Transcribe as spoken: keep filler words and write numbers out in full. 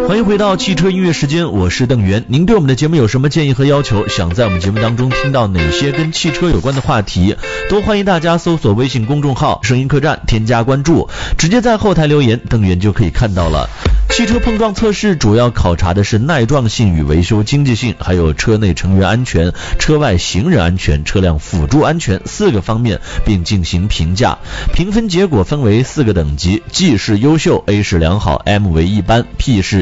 欢迎回到汽车音乐时间，我是邓源。您对我们的节目有什么建议和要求？想在我们节目当中听到哪些跟汽车有关的话题？都欢迎大家搜索微信公众号声音客栈，添加关注，直接在后台留言，邓源就可以看到了。汽车碰撞测试主要考察的是耐撞性与维修经济性，还有车内成员安全、车外行人安全、车辆辅助安全四个方面，并进行评价。评分结果分为四个等级，G 是优秀，A 是良好，M 为一般，P 是